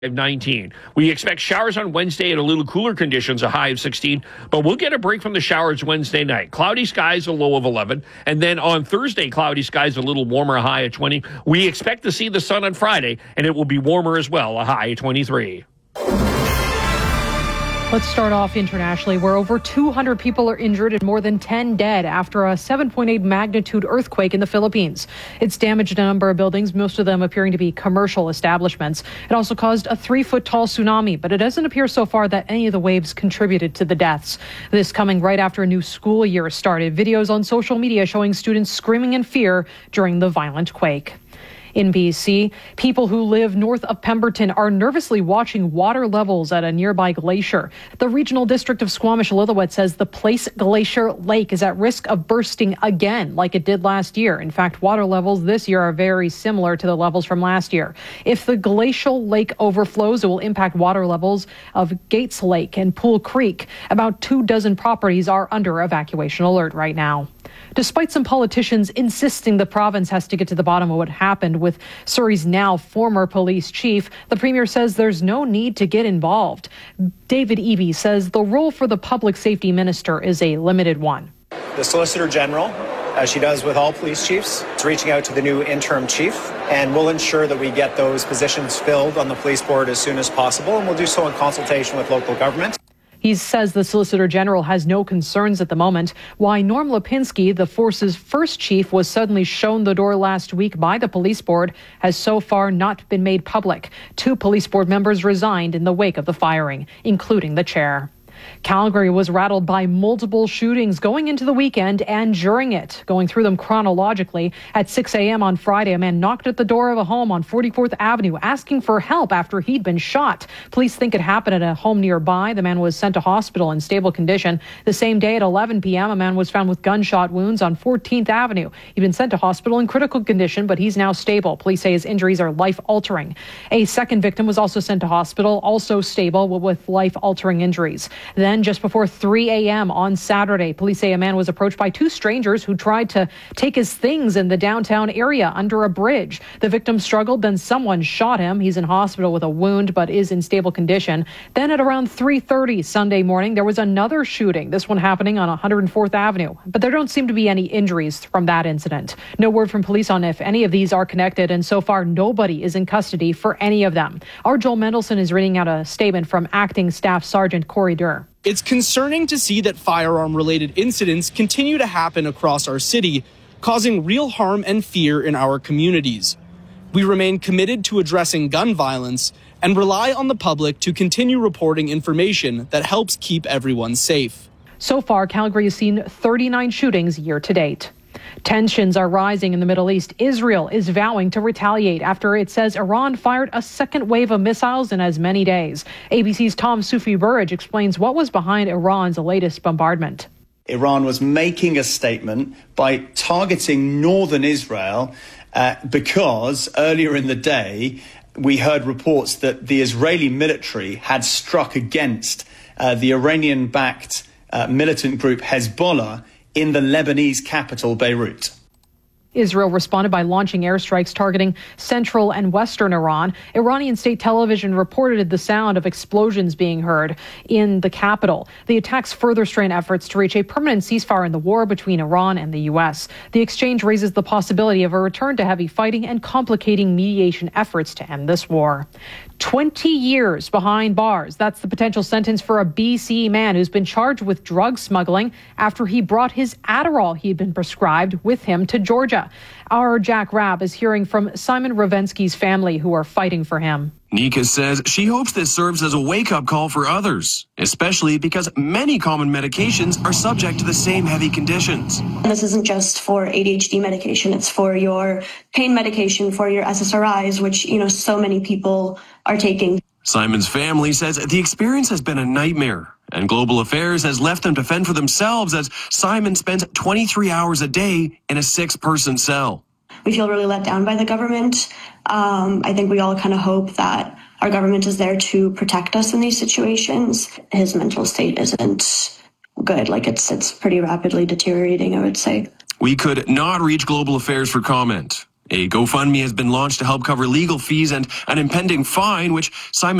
of 19. We expect showers on Wednesday and a little cooler conditions, a high of 16, but we'll get a break from the showers Wednesday night. Cloudy skies, a low of 11, and then on Thursday, cloudy skies, a little warmer, a high of 20. We expect to see the sun on Friday, and it will be warmer as well, a high of 23. Let's start off internationally, where over 200 people are injured and more than 10 dead after a 7.8 magnitude earthquake in the Philippines. It's damaged a number of buildings, most of them appearing to be commercial establishments. It also caused a 3-foot-tall tsunami, but it doesn't appear so far that any of the waves contributed to the deaths. This coming right after a new school year started. Videos on social media showing students screaming in fear during the violent quake. In BC, people who live north of Pemberton are nervously watching water levels at a nearby glacier. The regional district of Squamish-Lillooet says the Place Glacier Lake is at risk of bursting again, like it did last year. In fact, water levels this year are very similar to the levels from last year. If the glacial lake overflows, it will impact water levels of Gates Lake and Pool Creek. About 24 properties are under evacuation alert right now. Despite some politicians insisting the province has to get to the bottom of what happened with Surrey's now former police chief, the premier says there's no need to get involved. David Eby says the role for the public safety minister is a limited one. The Solicitor General, as she does with all police chiefs, is reaching out to the new interim chief, and we'll ensure that we get those positions filled on the police board as soon as possible, and we'll do so in consultation with local government. He says the Solicitor General has no concerns at the moment. Why Norm Lipinski, the force's first chief, was suddenly shown the door last week by the police board has so far not been made public. 2 police board members resigned in the wake of the firing, including the chair. Calgary was rattled by multiple shootings going into the weekend and during it. Going through them chronologically, at 6 a.m. on Friday, a man knocked at the door of a home on 44th Avenue asking for help after he'd been shot. Police think it happened at a home nearby. The man was sent to hospital in stable condition. The same day at 11 p.m., a man was found with gunshot wounds on 14th Avenue. He'd been sent to hospital in critical condition, but he's now stable. Police say his injuries are life-altering. A second victim was also sent to hospital, also stable, with life-altering injuries. Then, just before 3 a.m. on Saturday, police say a man was approached by 2 strangers who tried to take his things in the downtown area under a bridge. The victim struggled, then someone shot him. He's in hospital with a wound, but is in stable condition. Then at around 3:30 Sunday morning, there was another shooting, this one happening on 104th Avenue. But there don't seem to be any injuries from that incident. No word from police on if any of these are connected, and so far nobody is in custody for any of them. Our Joel Mendelson is reading out a statement from Acting Staff Sergeant Corey Durr. It's concerning to see that firearm-related incidents continue to happen across our city, causing real harm and fear in our communities. We remain committed to addressing gun violence and rely on the public to continue reporting information that helps keep everyone safe. So far, Calgary has seen 39 shootings year to date. Tensions are rising in the Middle East. Israel is vowing to retaliate after it says Iran fired a second wave of missiles in as many days. ABC's Tom Sufi-Burridge explains what was behind Iran's latest bombardment. Iran was making a statement by targeting northern Israel because earlier in the day we heard reports that the Israeli military had struck against the Iranian-backed militant group Hezbollah in the Lebanese capital, Beirut. Israel responded by launching airstrikes targeting central and western Iran. Iranian state television reported the sound of explosions being heard in the capital. The attacks further strain efforts to reach a permanent ceasefire in the war between Iran and the U.S. The exchange raises the possibility of a return to heavy fighting and complicating mediation efforts to end this war. 20 years behind bars. That's the potential sentence for a BC man who's been charged with drug smuggling after he brought his Adderall he'd been prescribed with him to Georgia. Our Jack Rabb is hearing from Simon Ravensky's family who are fighting for him. Nika says she hopes this serves as a wake-up call for others, especially because many common medications are subject to the same heavy conditions. This isn't just for ADHD medication, it's for your pain medication, for your SSRIs, which, so many people are taking. Simon's family says the experience has been a nightmare, and Global Affairs has left them to fend for themselves as Simon spends 23 hours a day in a 6-person cell. We feel really let down by the government. I think we all kind of hope that our government is there to protect us in these situations. His mental state isn't good. It's pretty rapidly deteriorating, I would say. We could not reach Global Affairs for comment. A GoFundMe has been launched to help cover legal fees and an impending fine, which Simon